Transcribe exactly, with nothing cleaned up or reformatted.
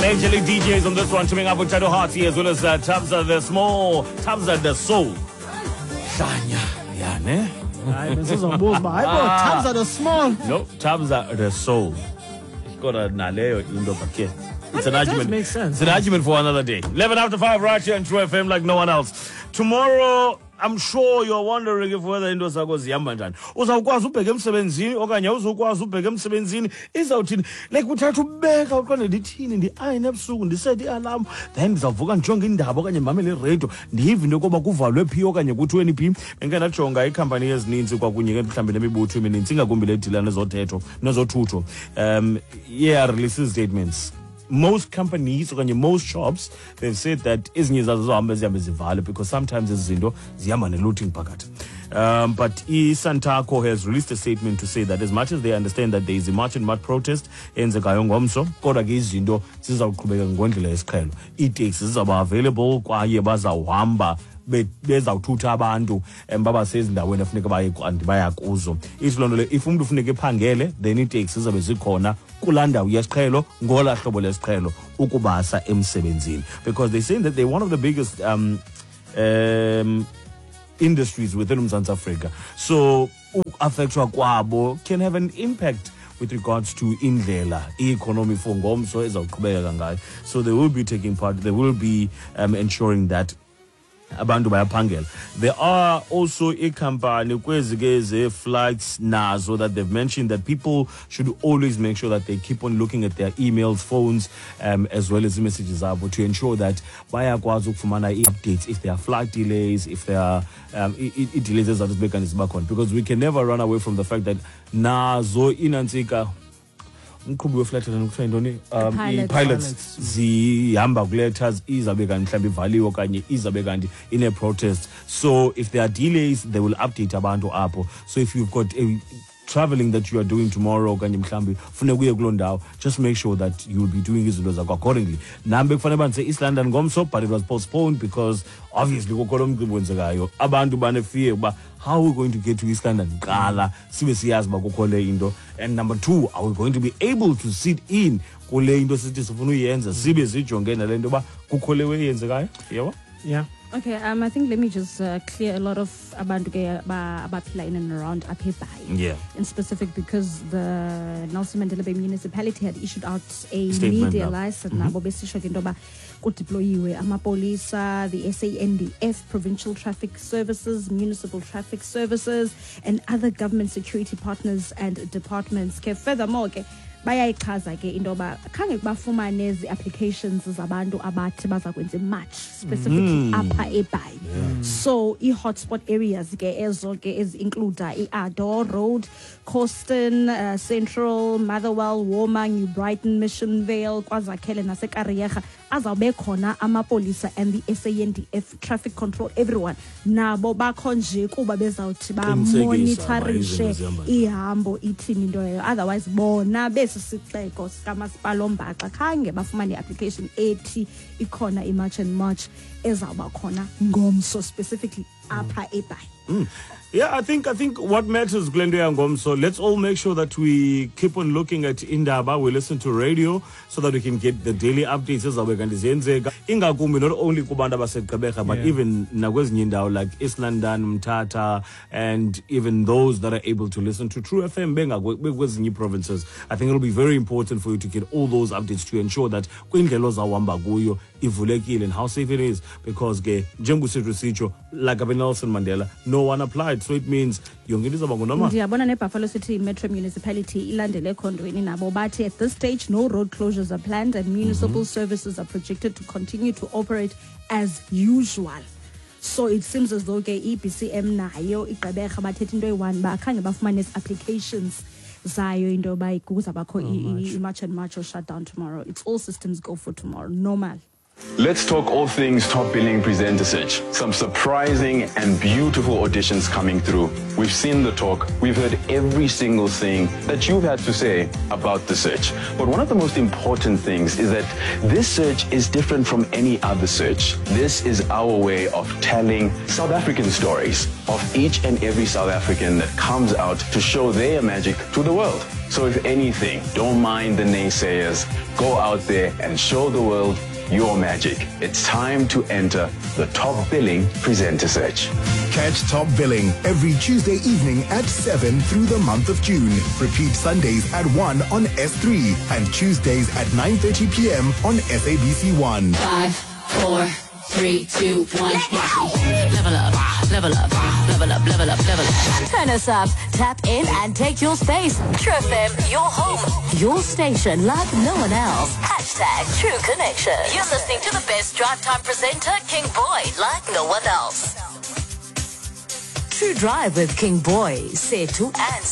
Major League D Js on this one, teaming up with Tattoo Hearts here, as well as uh, Tabza the Small, Tabza the Soul. Shanya, yeah, ne? Hayi besizombuza ba hayibo Tabza the Small. No, Tabza the Soul. Got a naleyo into bakhe. It's an argument. Makes sense. It's an argument for another day. eleven after five right here on True F M like no one else. Tomorrow, I'm sure you're wondering if whether into zakho zihamba njani. Uzawukwazi ubheka emsebenzini okanye uzokwazi ubheka emsebenzini izawuthini like uthatha ubeka uqonde ndithini ndi-ayine ebusuku ndisete i-alarm then ndizawuvuka ndijonge indaba okanye ndimamele iradio ndiyive into yokuba kuvalwe phi okanye kuthiweni phi. Benke ndajonga iikhampani ezininzi kwakunye ke mhlawumbi nemibutho emininzi ingakumbi le edila nezothetho nezothutho um yeah releases statements. Most companies or most shops, they've said that ezinye zazo zohamba zihambe zivale because sometimes izinto zihamba ne-looting phakathi. Um, but iSantaco has released a statement to say that as much as they understand that there is a march and march protest enzekayo ngomso, kodwa ke izinto zizawuqhubeka ngendlela yesiqhelo. Ii-taxis zizawuba available kwaye bazawuhamba bezawuthutha abantu babasezindaweni efuneka baya kuzo. Ithi loo nto le if umuntu ufuneka ephangele then ii-taxi zizabe zikhona kulaa ndawo yesiqhelo ngolaa hlobo lesiqhelo ukubasa emsebenzini, because they're saying that they're one of the biggest um, um, industries within Mzansi Africa. So uku-affectwa kwabo can have an impact with regards to indlela i-economy for ngomso ezawuqhubeka ngayo. So they will be taking part, they will be um, ensuring that abantu bayaphangela. There are also a company kwezi flights nazo that they've mentioned that people should always make sure that they keep on looking at their emails, phones, um, as well as the messages abo to ensure that bayakwazi ukufumana updates if there are flight delays, if there are um, it, it delays as back on, because we can never run away from the fact that nazo inantsika umqhubi weflight nokuthiwa intoni um i-pilots zihamba kuletters izabe kanti mhlawumbi ivaliwe okanye izabe kanti ine-protest. So if there are delays they will update abantu apho. So if you've got a traveling that you are doing tomorrow okanye mhlawumbi funeka uye kuloo ndawo, just make sure that you will be doing izinto zakho accordingly. Nambe kufanele bandise East London ngomso, but it was postponed because obviously kukho lo mcimbi wenzekayo. Abantu banefear uba how are we going to get to East London qala sibe siyazi uba kukho le into, and number two, are we going to be able to sit in kule into sithi sifuna uyenza sibe sijonge nale nto uba kukho le yenzekayo. Yebo? Yeah. Okay, um, I think let me just uh, clear a lot of abantu ke abaphila in and around apha eBhayi. Yeah. In specific because the Nelson Mandela Bay municipality had issued out a Statement media now. license nabo besisho ke into ba kudeployiwe amapolisa, the S A N D F, provincial traffic services, municipal traffic services, and other government security partners and departments. Ke furthermore ke bayayichaza ke into ba khange bafumane ezi applications zabantu abathi baza kwenza march specifically apha eBhayi. So i-hotspot areas ke ezo ke ezi-include i-Ador Road, Coston, uh, Central, Motherwell, Woma, New Brighton, Mission Vale, KwaZakhele naseKariyerha azawube khona amapolisa and the S A N D F traffic control everyone nabo bakho nje kuba bezawuthi bamonitorishe ihambo ithini into leyo, otherwise bona besisixeko sikamasipala oMbaxa khange bafumane application ethi ikhona i-march and march ezawuba khona ngomso specifically apha eBhayi. Mm. Yeah, I think I think what matters, Glenda Yangom, so let's all make sure that we keep on looking at Indaba, we listen to radio so that we can get the daily updates as we can zenzeka. Ingakumbi not only kubantu baseGqeberha but even nakwezinye indawo like East London, Mthatha, and even those that are able to listen to True F M bekwezinye provinces. I think it'll be very important for you to get all those updates to ensure that kwindlela ozawuhamba kuyo ivulekile and how safe it is, because ke njengokusithu sitsho like abe Nelson Mandela no one applied. So it means yonke into izaba ngonoma. Ndiyabona neBuffalo City Metro Municipality ilandele ekhondweni nabo bathi at this stage no road closures are planned and municipal mm-hmm. services are projected to continue to operate as usual. So it seems as though ke E B C M nayo iGqeberha bathethe into eyi-one ba khange bafumane applications zayo into yoba kuzabakho i-march and march or shut down tomorrow. It's all systems go for tomorrow normal. Let's talk all things top billing presenter search. Some surprising and beautiful auditions coming through. We've seen the talk. We've heard every single thing that you've had to say about the search. But one of the most important things is that this search is different from any other search. This is our way of telling South African stories of each and every South African that comes out to show their magic to the world. So if anything, don't mind the naysayers. Go out there and show the world your magic. It's time to enter the Top Billing Presenter Search. Catch Top Billing every Tuesday evening at seven through the month of June. Repeat Sundays at one on S three and Tuesdays at nine thirty p.m. on S A B C one. Five, four, three, two, one. Level up, level up, level up, level up, level up. Turn us up, tap in and take your space. True F M, your home, your station like no one else. Hashtag True Connection. You're listening to the best drive time presenter, King Boy, like no one else. True Drive with King Boy, Setu and